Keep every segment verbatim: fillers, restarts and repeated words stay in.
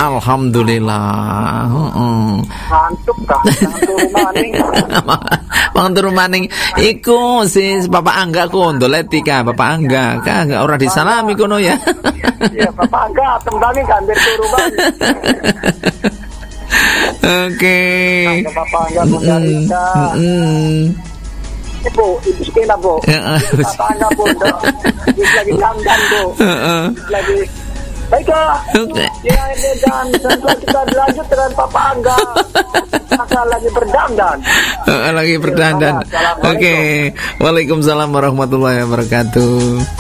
Alhamdulillah. Heeh. Ngantuk kah? Jangan turu maning. Mangan turu maning iku si Bapak Angga kondolet ka Bapak Angga. Ka enggak ora disalami kono ya. Iya, Bapak Angga tembangi kan biar turu maning. Oke. Bapak Angga Bundarita. Heeh. Ibu, ibu sekena bu. Bapak Angga bu. Lagi dandan bu. Heeh. Lagi baiklah. Oke. Ya, dan setelah kita lanjut dengan Bapak Angga. Masa lagi berdandan. Uh, lagi berdandan. Oke. Okay. Waalaikumsalam warahmatullahi wabarakatuh.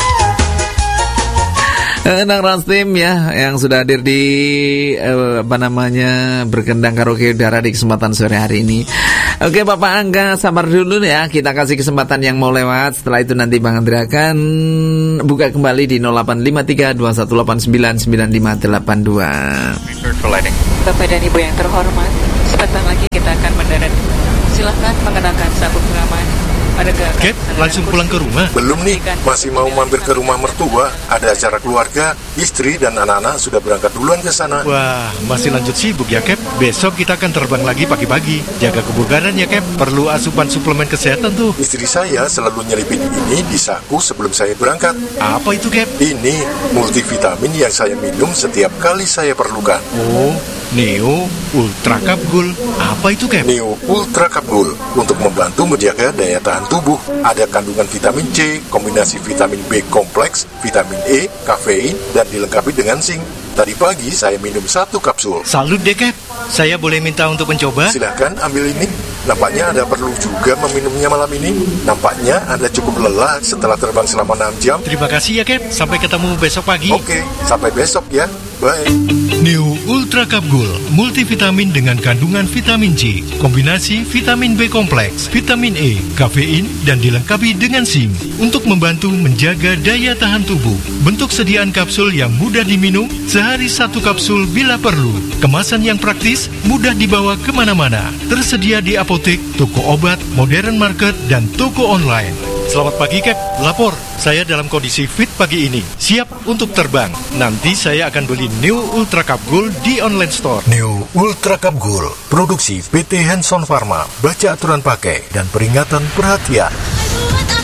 Nang Rastim ya yang sudah hadir di uh, apa namanya berkendang karaoke udara di kesempatan sore hari ini. Oke Bapak Angga sabar dulu ya, kita kasih kesempatan yang mau lewat. Setelah itu nanti Bang Andri akan buka kembali di nol delapan lima tiga dua satu delapan sembilan sembilan lima delapan dua. Bapak dan Ibu yang terhormat, sebentar lagi kita akan mendarat. Silahkan mengenakan sabuk pengaman. Kep, langsung pulang ke rumah? Belum nih, masih mau mampir ke rumah mertua. Ada acara keluarga, istri dan anak-anak sudah berangkat duluan ke sana. Wah, masih lanjut sibuk ya Kep. Besok kita akan terbang lagi pagi-pagi. Jaga kebugaran ya Kep, perlu asupan suplemen kesehatan tuh. Istri saya selalu nyelipin ini di saku sebelum saya berangkat. Apa itu Kep? Ini multivitamin yang saya minum setiap kali saya perlukan. Oh, Neo Ultra Capgul. Apa itu Kep? Neo Ultra Capgul untuk membantu menjaga daya tahan tubuh. Ada kandungan vitamin C, kombinasi vitamin B kompleks, vitamin E, kafein, dan dilengkapi dengan zinc. Tadi pagi saya minum satu kapsul. Salut deh Kep. Saya boleh minta untuk mencoba? Silahkan ambil ini. Nampaknya Anda perlu juga meminumnya malam ini. Nampaknya Anda cukup lelah setelah terbang selama enam jam. Terima kasih ya Kep. Sampai ketemu besok pagi. Oke, sampai besok ya. Bye. Neo Ultra Capgul, multivitamin dengan kandungan vitamin C, kombinasi vitamin B kompleks, vitamin E, kafein, dan dilengkapi dengan zinc untuk membantu menjaga daya tahan tubuh. Bentuk sediaan kapsul yang mudah diminum, sehari satu kapsul bila perlu. Kemasan yang praktis, mudah dibawa kemana-mana. Tersedia di apotek, toko obat, modern market, dan toko online. Selamat pagi Kep, lapor. Saya dalam kondisi fit pagi ini, siap untuk terbang. Nanti saya akan beli Neo Ultra Capgul di online store. Neo Ultra Capgul, produksi P T Hanson Pharma. Baca aturan pakai dan peringatan perhatian.